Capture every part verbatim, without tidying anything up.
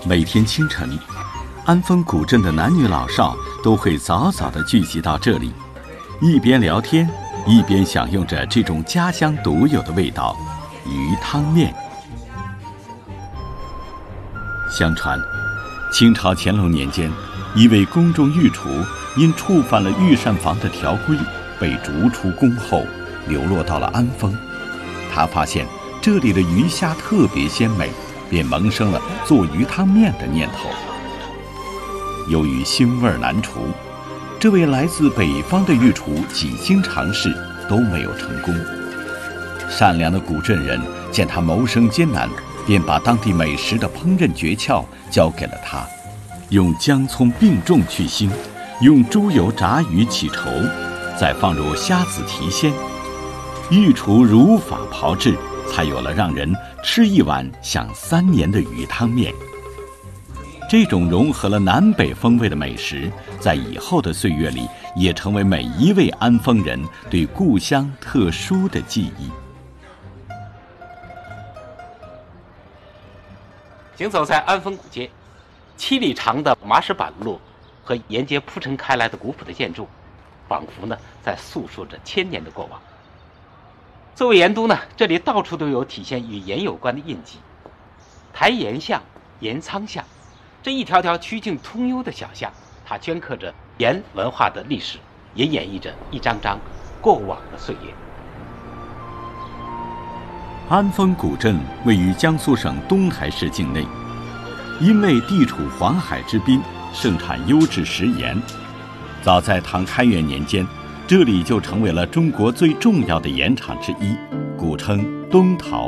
每天清晨，安丰古镇的男女老少都会早早地聚集到这里，一边聊天，一边享用着这种家乡独有的味道——鱼汤面。相传，清朝乾隆年间，一位宫中御厨因触犯了御膳房的条规，被逐出宫后，流落到了安丰。他发现这里的鱼虾特别鲜美，便萌生了做鱼汤面的念头。由于腥味难除，这位来自北方的御厨几经尝试都没有成功。善良的古镇人见他谋生艰难，便把当地美食的烹饪诀窍交给了他，用姜葱并重去腥，用猪油炸鱼起稠，再放入虾子提鲜。御厨如法炮制，才有了让人吃一碗想三年的鱼汤面。这种融合了南北风味的美食，在以后的岁月里，也成为每一位安丰人对故乡特殊的记忆。 行走在安丰古街，七里长的麻石板路和沿街铺陈开来的古朴的建筑，仿佛呢在诉说着千年的过往。作为盐都呢，这里到处都有体现与盐有关的印记，台盐巷、盐仓巷，这一条条曲径通幽的小巷，它镌刻着盐文化的历史，也演绎着一张张过往的岁月。 安丰古镇位于江苏省东台市境内，因为地处黄海之滨，盛产优质食盐。早在唐开元年间，这里就成为了中国最重要的盐场之一，古称东陶。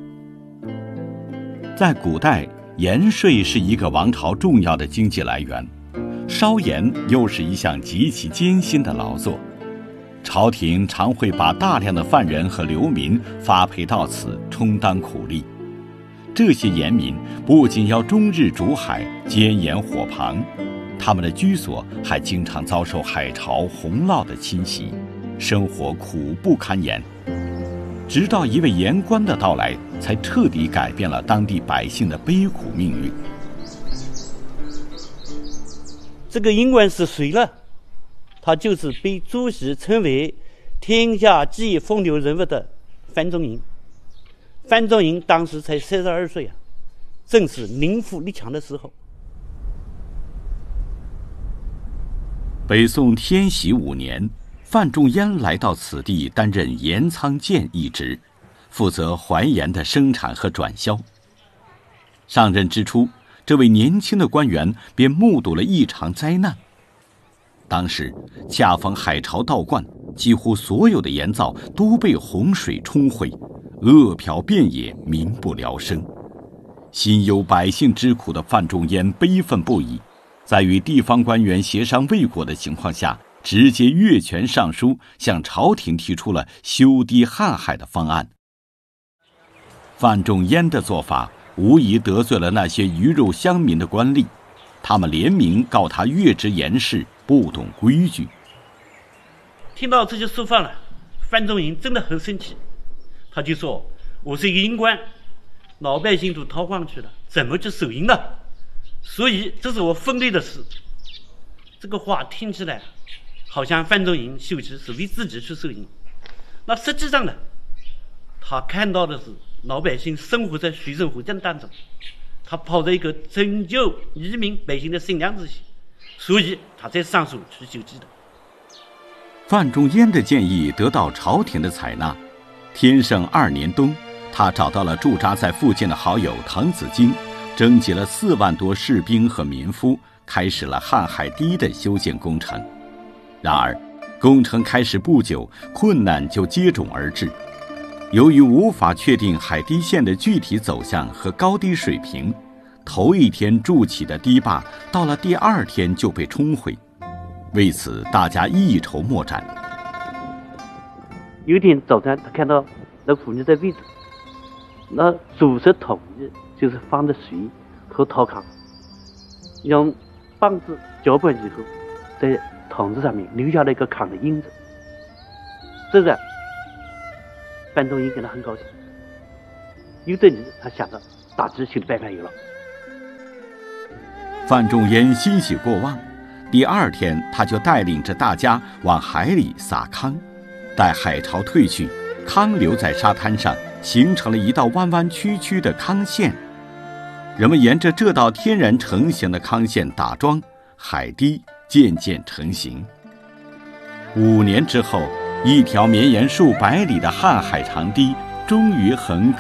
在古代，盐税是一个王朝重要的经济来源，烧盐又是一项极其艰辛的劳作。朝廷常会把大量的犯人和流民发配到此，充当苦力。这些盐民不仅要终日煮海、煎盐火旁，他们的居所还经常遭受海潮、洪涝的侵袭，生活苦不堪言。直到一位盐官的到来，才彻底改变了当地百姓的悲苦命运。 这个盐官是谁呢？他就是被朱熹称为天下第一风流人物的范仲淹。范仲淹当时才三十二岁啊，正是宁富力强的时候。 北宋天禧五年，范仲淹来到此地担任盐仓监一职，负责淮盐的生产和转销。上任之初，这位年轻的官员便目睹了一场灾难。当时恰逢海潮倒灌，几乎所有的盐灶都被洪水冲毁，饿殍遍野，民不聊生。心忧百姓之苦的范仲淹悲愤不已，在与地方官员协商未果的情况下，直接越权上书，向朝廷提出了修堤瀚海的方案。范仲淹的做法无疑得罪了那些鱼肉乡民的官吏，他们联名告他越职盐事，不懂规矩。 听到这些说法了，范仲淹真的很生气，他就说：“我是一个盐官，老百姓都逃荒去了，怎么去守盐呢？所以这是我分内的事。”这个话听起来好像范仲淹修职是为自己去守盐，那实际上呢，他看到的是老百姓生活在水深火热当中，他抱着一个拯救移民百姓的善良之心，所以他才上书去修机的。 范仲淹的建议得到朝廷的采纳。天圣二年冬，他找到了驻扎在附近的好友滕子京，征集了四万多士兵和民夫，开始了瀚海堤的修建工程。然而，工程开始不久，困难就接踵而至。由于无法确定海堤线的具体走向和高低水平，头一天筑起的堤坝，到了第二天就被冲毁。为此，大家一筹莫展。 有一天早上，他看到那妇女在喂猪，那煮食桶就是放的水和陶糠，用棒子搅拌以后，在桶子上面留下了一个糠的印子。这个范仲淹感到很高兴，有这里他想到大致修的办法有了。 范仲淹欣喜过望，第二天他就带领着大家往海里撒糠。待海潮退去，糠留在沙滩上，形成了一道弯弯曲曲的糠线。人们沿着这道天然成型的糠线打桩，海堤渐渐成型。五年之后，一条绵延数百里的瀚海长堤终于横